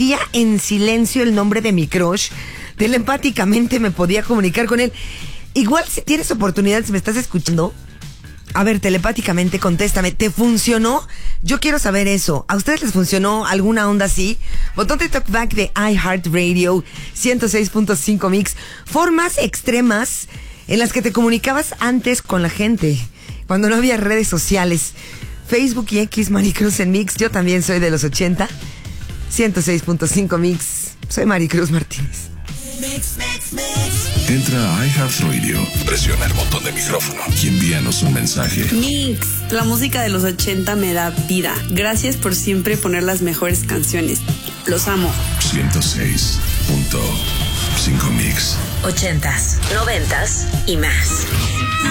repetía en silencio el nombre de mi crush, telepáticamente me podía comunicar con él. Igual si tienes oportunidad, si me estás escuchando, a ver, telepáticamente contéstame, ¿te funcionó? Yo quiero saber eso. ¿A ustedes les funcionó alguna onda así? Botón de talkback de iHeartRadio 106.5 Mix. Formas extremas en las que te comunicabas antes con la gente, cuando no había redes sociales. Facebook y X, Maricruz en Mix. Yo también soy de los 80. 106.5 Mix. Soy Maricruz Martínez. Entra a iHeartRadio, presiona el botón de micrófono y envíanos un mensaje. Mix, la música de los 80 me da vida. Gracias por siempre poner las mejores canciones. Los amo. 106.5 Mix. 80s, 90s y más.